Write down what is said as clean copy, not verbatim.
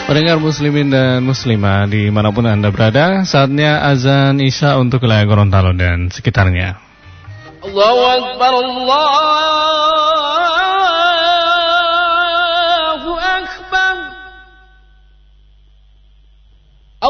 Pendengar muslimin dan muslimah dimanapun Anda berada, saatnya azan Isya untuk wilayah Gorontalo dan sekitarnya. Allahu Akbar, Allah.